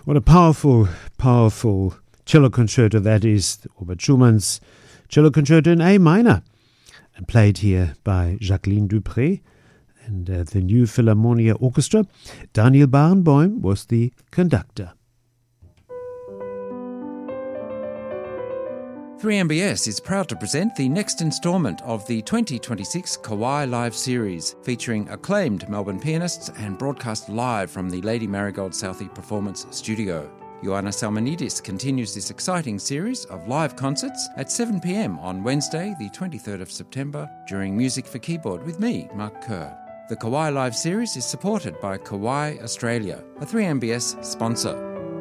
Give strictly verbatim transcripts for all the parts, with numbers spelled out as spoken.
What a powerful, powerful cello concerto that is, Robert Schumann's cello concerto in A minor, and played here by Jacqueline Dupré and uh, the New Philharmonia Orchestra. Daniel Barenboim was the conductor. three M B S is proud to present the next instalment of the twenty twenty-six Kauai Live series, featuring acclaimed Melbourne pianists and broadcast live from the Lady Marigold Southey Performance Studio. Ioanna Salmonidis continues this exciting series of live concerts at seven p.m. on Wednesday, the twenty-third of September, during Music for Keyboard with me, Mark Kerr. The Kauai Live series is supported by Kauai Australia, a three M B S sponsor.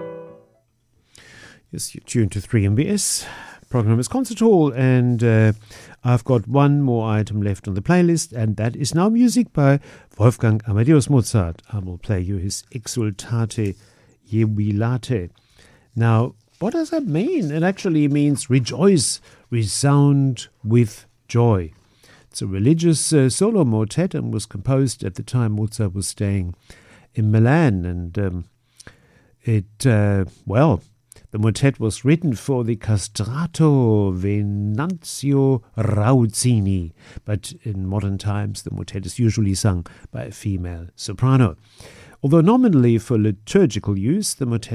Yes, you're tuned to three M B S. Program is Concert Hall, and uh, I've got one more item left on the playlist, and that is now music by Wolfgang Amadeus Mozart. I will play you his Exultate Jubilate. Now, what does that mean? It actually means rejoice, resound with joy. It's a religious uh, solo motet and was composed at the time Mozart was staying in Milan, and um, it, uh, well... the motet was written for the castrato Venanzio Rauzzini, but in modern times the motet is usually sung by a female soprano. Although nominally for liturgical use, the motet